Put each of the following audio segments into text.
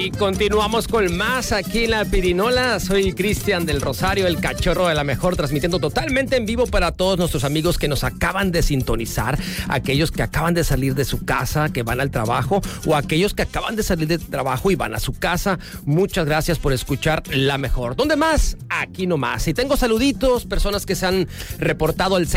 Y continuamos con más aquí en La Pirinola. Soy Cristian del Rosario, el cachorro de la mejor, transmitiendo totalmente en vivo para todos nuestros amigos que nos acaban de sintonizar, aquellos que acaban de salir de su casa, que van al trabajo, o aquellos que acaban de salir del trabajo y van a su casa. Muchas gracias por escuchar La Mejor. ¿Dónde más? Aquí nomás. Y tengo saluditos, personas que se han reportado al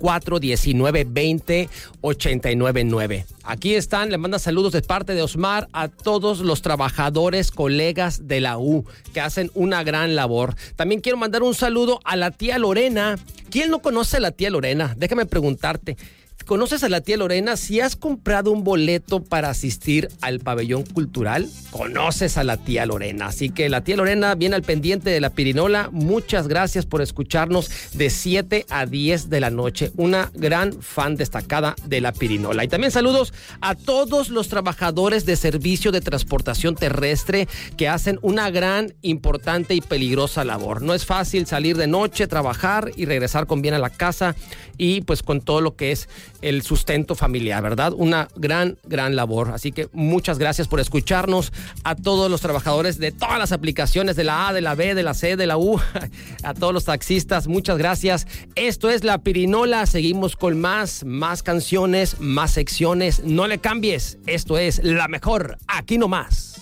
624-1920-899. Aquí están, le manda saludos de parte de Osmar a todos los trabajadores, colegas de la U, que hacen una gran labor. También quiero mandar un saludo a la tía Lorena. ¿Quién no conoce a la tía Lorena? Déjame preguntarte. ¿Conoces a la tía Lorena? Si has comprado un boleto para asistir al pabellón cultural, conoces a la tía Lorena. Así que la tía Lorena viene al pendiente de La Pirinola. Muchas gracias por escucharnos de 7 a 10 de la noche. Una gran fan destacada de La Pirinola. Y también saludos a todos los trabajadores de servicio de transportación terrestre que hacen una gran, importante y peligrosa labor. No es fácil salir de noche, trabajar y regresar con bien a la casa y pues con todo lo que es el sustento familiar, ¿verdad? Una gran labor. Así que muchas gracias por escucharnos. A todos los trabajadores de todas las aplicaciones, de la A, de la B, de la C, de la U, a todos los taxistas, muchas gracias. Esto es La Pirinola. Seguimos con más canciones, más secciones. No le cambies. Esto es La Mejor, aquí nomás.